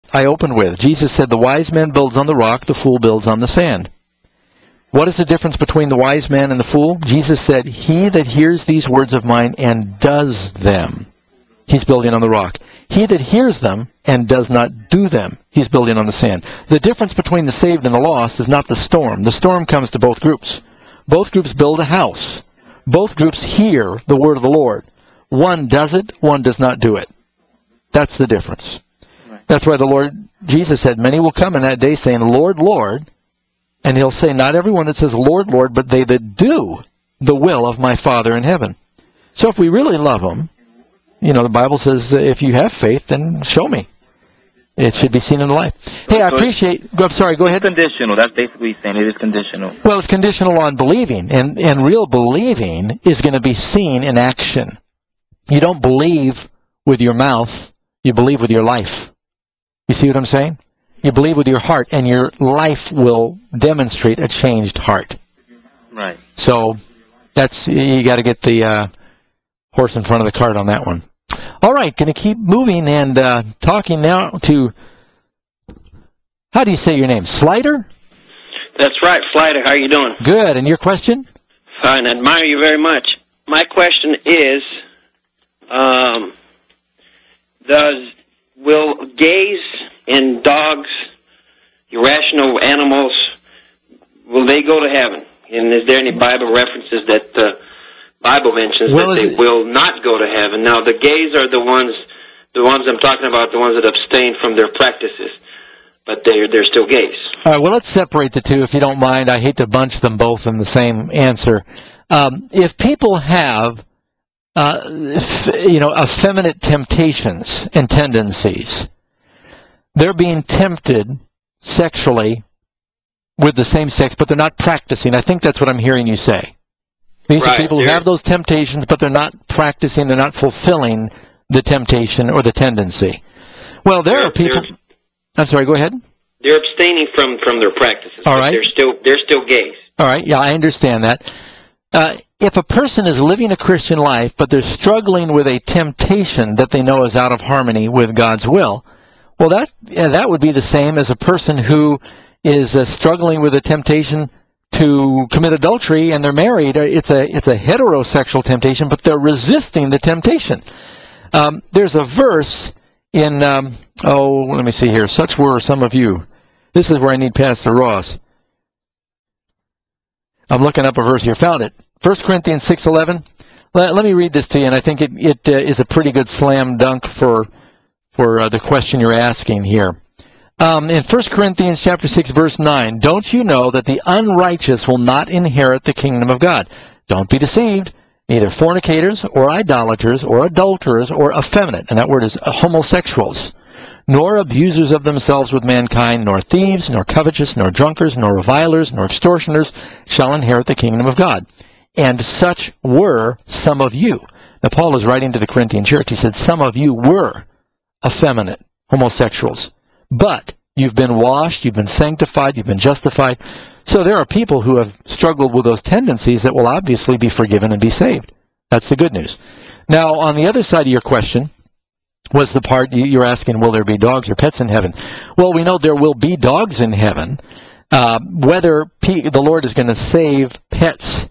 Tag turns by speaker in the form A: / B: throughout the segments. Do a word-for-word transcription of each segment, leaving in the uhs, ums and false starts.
A: I opened with. Jesus said, the wise man builds on the rock, the fool builds on the sand. What is the difference between the wise man and the fool? Jesus said, he that hears these words of mine and does them, he's building on the rock. He that hears them and does not do them, he's building on the sand. The difference between the saved and the lost is not the storm. The storm comes to both groups. Both groups build a house. Both groups hear the word of the Lord. One does it, one does not do it. That's the difference. That's why the Lord, Jesus said, many will come in that day saying, Lord, Lord, and he'll say, not everyone that says, Lord, Lord, but they that do the will of my Father in heaven. So if we really love him, you know, the Bible says, if you have faith, then show me. It should be seen in the life. Hey, I appreciate, I'm sorry, go ahead.
B: It's conditional. That's basically saying it is conditional.
A: Well, it's conditional on believing, and, and real believing is going to be seen in action. You don't believe with your mouth, you believe with your life. You see what I'm saying? You believe with your heart, and your life will demonstrate a changed heart.
B: Right.
A: So that's, you got to get the uh, horse in front of the cart on that one. All right, going to keep moving and uh, talking now to, how do you say your name? Slider?
C: That's right, Slider. How are you doing?
A: Good. And your question?
C: Fine. I admire you very much. My question is, um, does will gays and dogs, irrational animals, will they go to heaven? And is there any Bible references that the Bible mentions well, that they will not go to heaven? Now, the gays are the ones, the ones I'm talking about, the ones that abstain from their practices, but they're they're still gays.
A: All right. Well, let's separate the two, if you don't mind. I hate to bunch them both in the same answer. Um, if people have, uh, you know, effeminate temptations and tendencies, they're being tempted sexually with the same sex, but they're not practicing. I think that's what I'm hearing you say. These
C: right,
A: are people who have those temptations, but they're not practicing, they're not fulfilling the temptation or the tendency. Well, there are people... I'm sorry, go ahead.
C: They're abstaining from, from their practices.
A: All right.
C: They're still, they're still gays.
A: All right, yeah, I understand that. Uh, if a person is living a Christian life, but they're struggling with a temptation that they know is out of harmony with God's will, well, that yeah, that would be the same as a person who is uh, struggling with a temptation to commit adultery and they're married. It's a it's a heterosexual temptation, but they're resisting the temptation. Um, there's a verse in, um, oh, let me see here. Such were some of you. This is where I need Pastor Ross. I'm looking up a verse here. Found it. First Corinthians six eleven. Let, let me read this to you, and I think it, it uh, is a pretty good slam dunk for for uh, the question you're asking here. Um, in First Corinthians chapter six, verse nine, don't you know that the unrighteous will not inherit the kingdom of God? Don't be deceived. Neither fornicators or idolaters or adulterers or effeminate, and that word is homosexuals, nor abusers of themselves with mankind, nor thieves, nor covetous, nor drunkards, nor revilers, nor extortioners shall inherit the kingdom of God. And such were some of you. Now, Paul is writing to the Corinthian church. He said, some of you were effeminate, homosexuals. But you've been washed, you've been sanctified, you've been justified. So there are people who have struggled with those tendencies that will obviously be forgiven and be saved. That's the good news. Now, on the other side of your question was the part you're asking, will there be dogs or pets in heaven? Well, we know there will be dogs in heaven. Uh, whether P- the Lord is going to save pets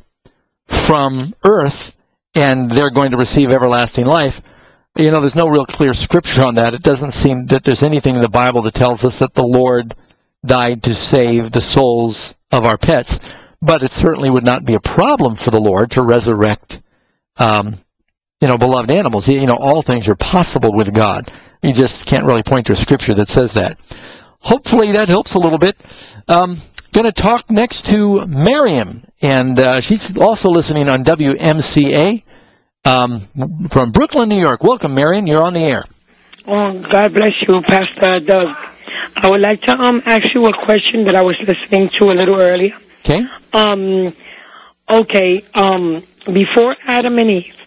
A: from earth and they're going to receive everlasting life, you know, there's no real clear scripture on that. It doesn't seem that there's anything in the Bible that tells us that the Lord died to save the souls of our pets. But it certainly would not be a problem for the Lord to resurrect, um, you know, beloved animals. You know, all things are possible with God. You just can't really point to a scripture that says that. Hopefully that helps a little bit. Um, going to talk next to Miriam, and uh, she's also listening on W M C A. Um, from Brooklyn, New York. Welcome, Marion. You're on the air.
D: Oh, God bless you, Pastor Doug. I would like to um ask you a question that I was listening to a little earlier.
A: Okay.
D: Um, okay. Um, before Adam and Eve,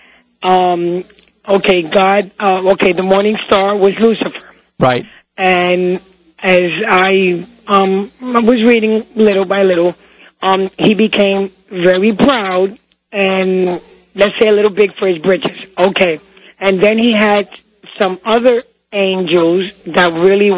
D: um, okay, God, uh, okay, the morning star was Lucifer.
A: Right.
D: And as I um was reading little by little, um, he became very proud and, let's say, a little big for his britches. Okay. And then he had some other angels that really